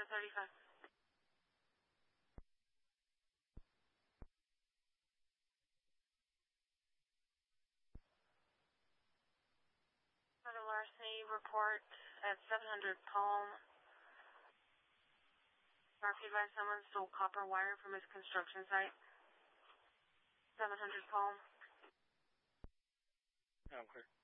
35. For the larceny report at 700 Palm. Property by someone stole copper wire from his construction site. 700 Palm. I'm clear.